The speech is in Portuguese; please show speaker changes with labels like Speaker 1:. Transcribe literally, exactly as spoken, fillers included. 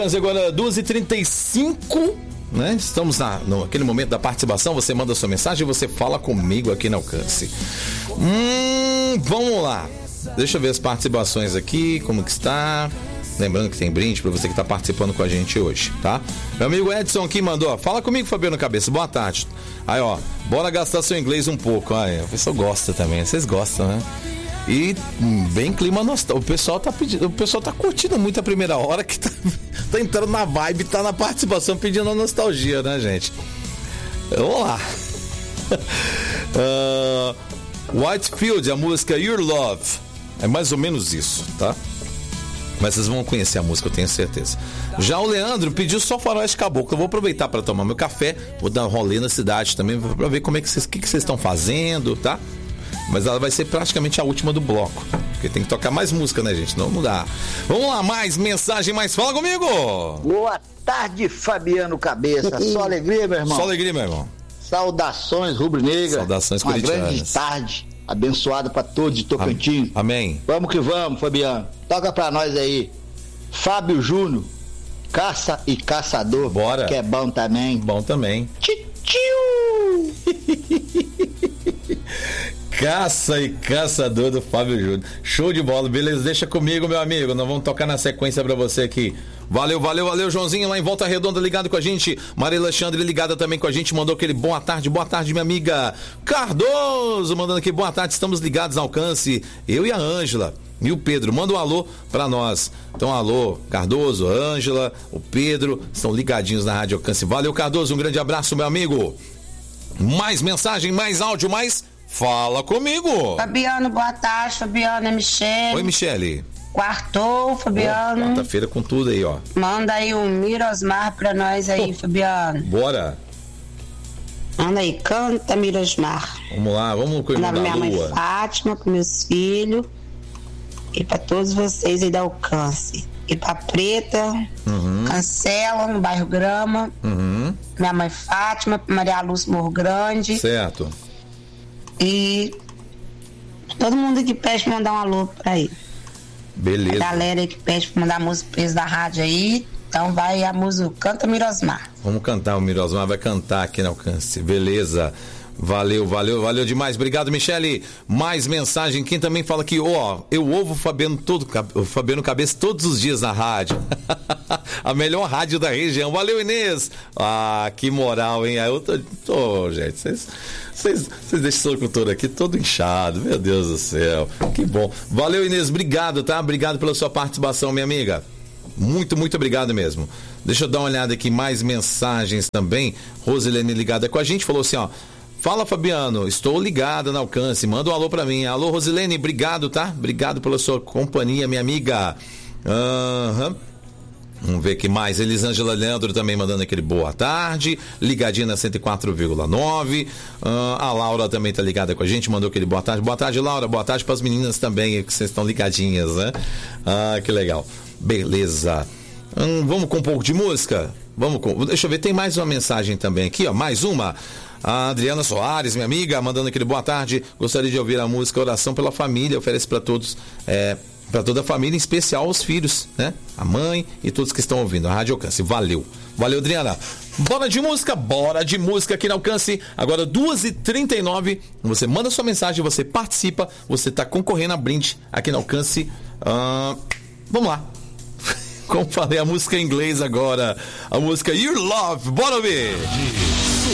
Speaker 1: Agora duas e trinta e cinco, né? Estamos na, no, aquele momento da participação. Você manda sua mensagem e você fala comigo aqui no Alcance. Hum, vamos lá. Deixa eu ver as participações aqui, como que está. Lembrando que tem brinde para você que está participando com a gente hoje, tá? Meu amigo Edson aqui mandou, ó, fala comigo, Fabiano Cabeça, boa tarde. Aí, ó, bora gastar seu inglês um pouco. Ai, o pessoal gosta também, vocês gostam, né? E bem clima nostálgico. O pessoal tá pedindo, o pessoal tá curtindo muito a primeira hora, que tá, tá entrando na vibe, tá na participação pedindo a nostalgia, né, gente? Vamos lá. uh, Whitefield, a música Your Love. É mais ou menos isso, tá? Mas vocês vão conhecer a música, eu tenho certeza. Já o Leandro pediu só faroeste caboclo. Eu vou aproveitar para tomar meu café, vou dar um rolê na cidade também para ver como é que vocês, que que vocês estão fazendo, tá? Mas ela vai ser praticamente a última do bloco, porque tem que tocar mais música, né, gente? Não, não dá. Vamos lá, mais mensagem, mais fala comigo.
Speaker 2: Boa tarde, Fabiano Cabeça. Só alegria, meu irmão.
Speaker 1: Só alegria, meu irmão.
Speaker 2: Saudações rubro-negra.
Speaker 1: Saudações
Speaker 2: Uma
Speaker 1: corintianas.
Speaker 2: grande tarde, abençoada para todos de Tocantins.
Speaker 1: Amém.
Speaker 2: Vamos que vamos, Fabiano. Toca pra nós aí. Fábio Júnior, Caça e Caçador.
Speaker 1: Bora.
Speaker 2: Que é bom também.
Speaker 1: Bom também.
Speaker 2: Tchiu!
Speaker 1: Caça e Caçador do Fábio Júnior. Show de bola, beleza? Deixa comigo, meu amigo. Nós vamos tocar na sequência pra você aqui. Valeu, valeu, valeu, Joãozinho lá em Volta Redonda ligado com a gente. Maria Alexandre ligada também com a gente. Mandou aquele boa tarde, boa tarde, minha amiga Cardoso. Mandando aqui boa tarde, estamos ligados ao Alcance. Eu e a Ângela. E o Pedro, manda um alô pra nós. Então, alô, Cardoso, Ângela, o Pedro, estão ligadinhos na Rádio Alcance. Valeu, Cardoso, um grande abraço, meu amigo. Mais mensagem, mais áudio, mais... Fala comigo.
Speaker 3: Fabiano, boa tarde, Fabiano, é Michele.
Speaker 1: Oi, Michele.
Speaker 3: Quartou, Fabiano.
Speaker 1: Oh, quarta-feira com tudo aí, ó.
Speaker 3: Manda aí um Mirosmar pra nós aí, oh. Fabiano.
Speaker 1: Bora.
Speaker 3: Manda aí, canta Mirosmar.
Speaker 1: Vamos lá, vamos com a
Speaker 3: minha lua. Mãe Fátima, com meus filhos. E pra todos vocês aí da Alcance. E pra Preta, uhum. Cancela, no bairro Grama.
Speaker 1: Uhum.
Speaker 3: Minha mãe Fátima, pra Maria Lúcia Morro Grande.
Speaker 1: Certo.
Speaker 3: E todo mundo que pede pra mandar um alô pra aí.
Speaker 1: Beleza.
Speaker 3: A galera aí que pede pra mandar música pra eles da rádio aí. Então vai a música Canta Mirosmar.
Speaker 1: Vamos cantar, o Mirosmar vai cantar aqui no Alcance. Beleza. Valeu, valeu, valeu demais. Obrigado, Michele. Mais mensagem. Quem também fala aqui, ó, oh, eu ouvo o Fabiano, todo, o Fabiano Cabeça todos os dias na rádio. A melhor rádio da região. Valeu, Inês. Ah, que moral, hein? Eu tô, tô gente, vocês, vocês, vocês deixam o locutor aqui todo inchado. Meu Deus do céu. Que bom. Valeu, Inês. Obrigado, tá? Obrigado pela sua participação, minha amiga. Muito, muito obrigado mesmo. Deixa eu dar uma olhada aqui, mais mensagens também. Rosilene ligada com a gente, falou assim, ó. Fala, Fabiano, estou ligada no Alcance, manda um alô pra mim. Alô, Rosilene, obrigado, tá? Obrigado pela sua companhia, minha amiga. Uhum. Vamos ver aqui mais. Elisângela Leandro também mandando aquele boa tarde. Ligadinha na cento e quatro vírgula nove. Uh, a Laura também tá ligada com a gente, mandou aquele boa tarde. Boa tarde, Laura. Boa tarde pras meninas também, que vocês estão ligadinhas, né? Ah, que legal. Beleza. Hum, vamos com um pouco de música? Vamos com... Deixa eu ver, tem mais uma mensagem também aqui, ó. Mais uma. A Adriana Soares, minha amiga, mandando aquele boa tarde. Gostaria de ouvir a música Oração pela Família. Oferece para todos, é, para toda a família, em especial os filhos, né? A mãe e todos que estão ouvindo. A Rádio Alcance. Valeu. Valeu, Adriana. Bora de música, bora de música aqui no Alcance. Agora, duas e trinta e nove. Você manda sua mensagem, você participa. Você está concorrendo a brinde aqui no Alcance. Uh, vamos lá. Como falei, a música em inglês agora. A música Your Love. Bora ver.